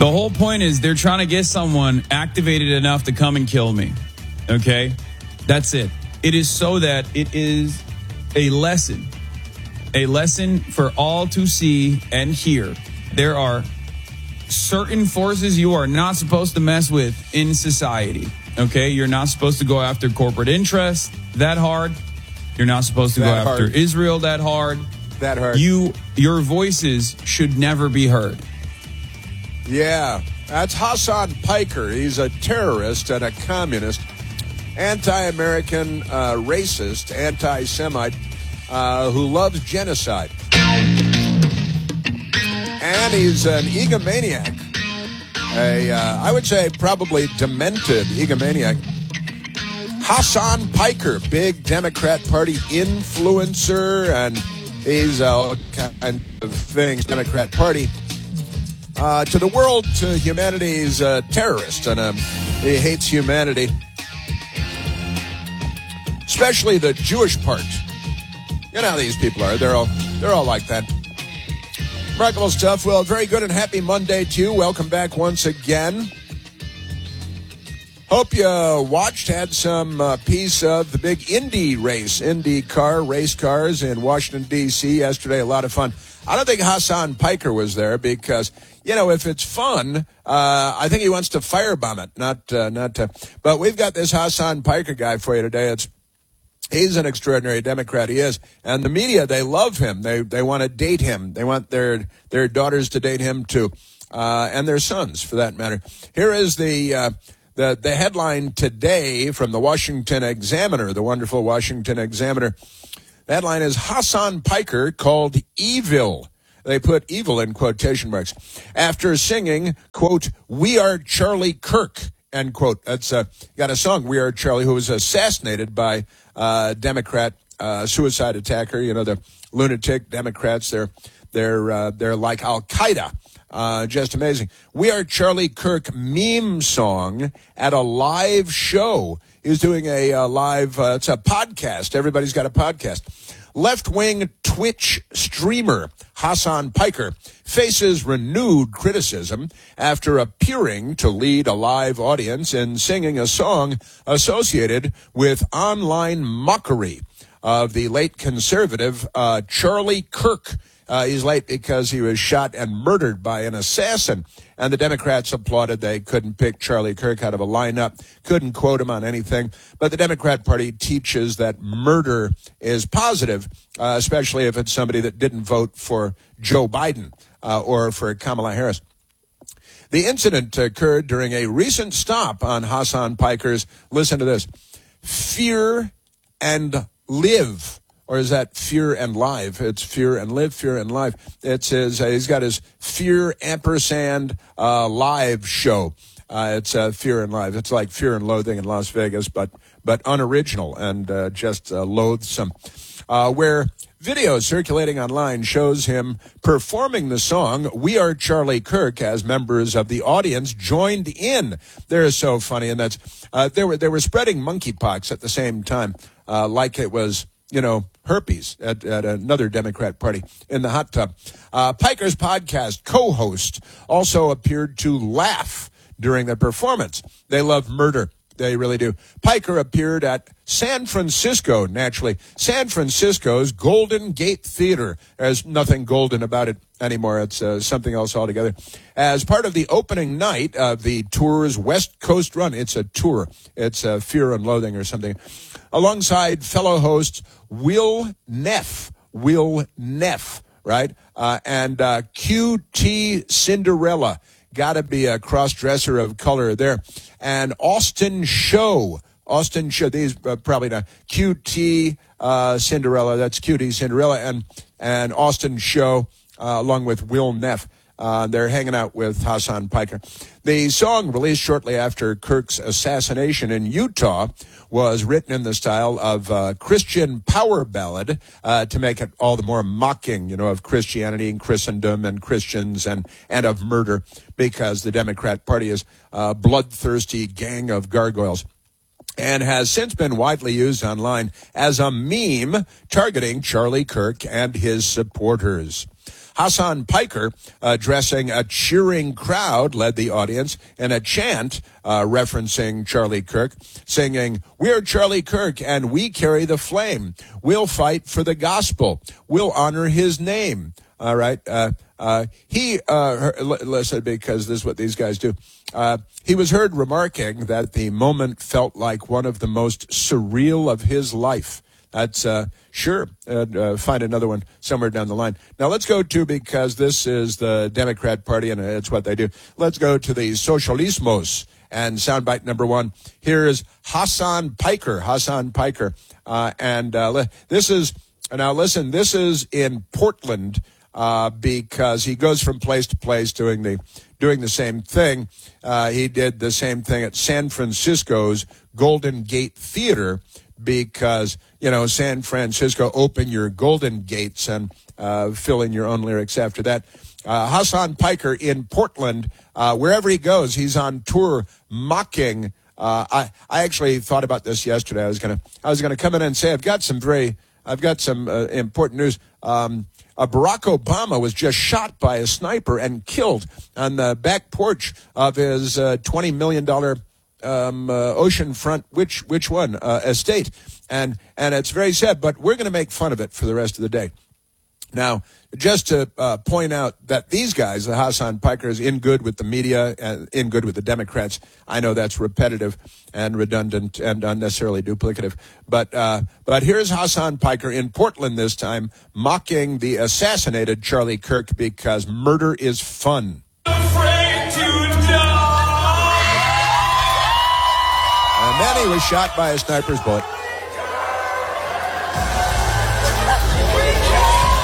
The whole point is they're trying to get someone activated enough to come and kill me. Okay? That's it. It is so that it is a lesson for all to see and hear. There are certain forces you are not supposed to mess with in society. Okay? You're not supposed to go after corporate interests that hard. You're not supposed to go after Israel that hard. That hard. Your voices should never be heard. Yeah, that's Hassan Piker. He's a terrorist and a communist, anti-American, racist, anti-Semite, who loves genocide. And he's an egomaniac. I would say probably demented egomaniac. Hassan Piker, big Democrat Party influencer, and he's all kind of things, Democrat Party. To the world, to humanity, he's a terrorist, and he hates humanity, especially the Jewish part. You know how these people are. They're all like that. Remarkable stuff. Well, very good and happy Monday to you. Welcome back once again. Hope you watched, had some piece of the big Indy race, IndyCar race cars in Washington, D.C. yesterday. A lot of fun. I don't think Hassan Piker was there because, you know, if it's fun, I think he wants to firebomb it, not to. But we've got this Hassan Piker guy for you today. He's an extraordinary Democrat. He is. And the media, they love him. They want to date him. They want their daughters to date him too. And their sons, for that matter. Here is the headline today from the Washington Examiner, the wonderful Washington Examiner. The headline is Hassan Piker called evil. They put evil in quotation marks. After singing, quote, "We are Charlie Kirk," end quote. That's got a song, "We Are Charlie," who was assassinated by Democrat suicide attacker. You know, the lunatic Democrats, they're like Al-Qaeda. Just amazing. "We Are Charlie Kirk" meme song at a live show. He was doing a live, it's a podcast. Everybody's got a podcast. Left-wing Twitch streamer Hassan Piker faces renewed criticism after appearing to lead a live audience in singing a song associated with online mockery of the late conservative Charlie Kirk. He's late because he was shot and murdered by an assassin. And the Democrats applauded. They couldn't pick Charlie Kirk out of a lineup, couldn't quote him on anything. But the Democrat Party teaches that murder is positive, especially if it's somebody that didn't vote for Joe Biden or for Kamala Harris. The incident occurred during a recent stop on Hassan Piker's, listen to this, Fear and Live. Or is that Fear and Live? It's Fear and Live, Fear and Live. It's his, he's got his Fear ampersand live show. It's Fear and Live. It's like Fear and Loathing in Las Vegas, but unoriginal and just loathsome. Where video circulating online shows him performing the song "We Are Charlie Kirk" as members of the audience joined in. They're so funny, and that's they were spreading monkeypox at the same time, like it was, you know, herpes at another Democrat party in the hot tub. Piker's podcast co-host also appeared to laugh during the performance. They love murder. They really do. Piker appeared at San Francisco, naturally. San Francisco's Golden Gate Theater. There's nothing golden about it anymore. It's something else altogether. As part of the opening night of the tour's West Coast run. It's a tour. It's Fear and Loathing or something. Alongside fellow hosts Will Neff, right? And QT Cinderella. Got to be a cross-dresser of color there. And Austin Show. These probably not. QT Cinderella. That's QT Cinderella. And Austin Show, along with Will Neff. They're hanging out with Hassan Piker. The song, released shortly after Kirk's assassination in Utah, was written in the style of Christian power ballad to make it all the more mocking, you know, of Christianity and Christendom and Christians and of murder, because the Democrat Party is a bloodthirsty gang of gargoyles, and has since been widely used online as a meme targeting Charlie Kirk and his supporters. Hassan Piker, addressing a cheering crowd, led the audience in a chant referencing Charlie Kirk, singing, "We're Charlie Kirk and we carry the flame. We'll fight for the gospel. We'll honor his name." All right. Listen, because this is what these guys do. He was heard remarking that the moment felt like one of the most surreal of his life. That's sure. Find another one somewhere down the line. Now let's go to, because this is the Democrat Party and it's what they do. Let's go to the Socialismos and soundbite number one. Here is Hassan Piker. Hassan Piker, this is in Portland. Because he goes from place to place doing the same thing. He did the same thing at San Francisco's Golden Gate Theater because, San Francisco, open your Golden Gates, and fill in your own lyrics after that. Hassan Piker in Portland, wherever he goes, he's on tour mocking. I actually thought about this yesterday. I was gonna come in and say I've got some important news. Barack Obama was just shot by a sniper and killed on the back porch of his $20 million oceanfront, which one, estate. And it's very sad, but we're going to make fun of it for the rest of the day. Now, just to point out that these guys, the Hassan Pikers, in good with the media, in good with the Democrats. I know that's repetitive and redundant and unnecessarily duplicative. But here's Hassan Piker in Portland this time, mocking the assassinated Charlie Kirk because murder is fun. Afraid to die. And then he was shot by a sniper's bullet.